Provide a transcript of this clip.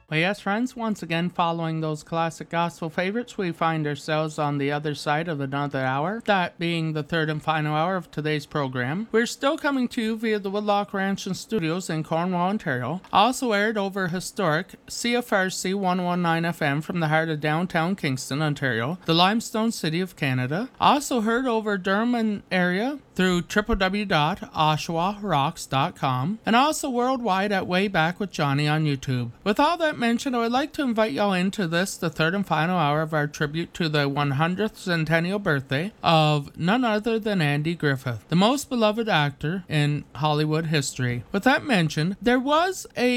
Well, yes, friends, once again, following those classic gospel favorites, we find ourselves on the other side of another hour, that being the third and final hour of today's program. We're still coming to you via the Woodlock Ranch and Studios in Cornwall, Ontario, also aired over historic CFRC 119 FM from the heart of downtown Kingston, Ontario, the Limestone City of Canada, also heard over Durham area through www.oshawarocks.com, and also worldwide at Way Back with Johnny on YouTube. With all that mentioned, I would like to invite y'all into this, the third and final hour of our tribute to the 100th centennial birthday of none other than Andy Griffith, the most beloved actor in Hollywood history. With that mentioned, there was a